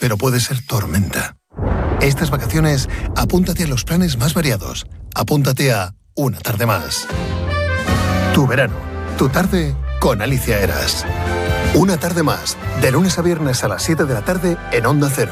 pero puede ser tormenta. Estas vacaciones, apúntate a los planes más variados. Apúntate a Una Tarde Más. Tu verano, tu tarde con Alicia Eras. Una Tarde Más, de lunes a viernes a las 7 de la tarde en Onda Cero.